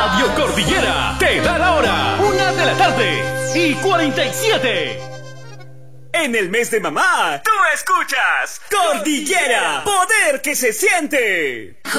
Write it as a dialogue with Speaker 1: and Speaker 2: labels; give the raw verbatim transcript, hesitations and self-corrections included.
Speaker 1: Radio Cordillera te da la hora, una de la tarde y cuarenta y siete.
Speaker 2: En el mes de mamá, tú escuchas Cordillera, poder que se siente.